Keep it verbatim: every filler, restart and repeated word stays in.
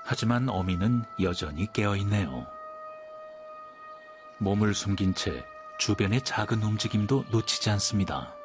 하지만 어미는 여전히 깨어있네요. 몸을 숨긴 채 주변의 작은 움직임도 놓치지 않습니다.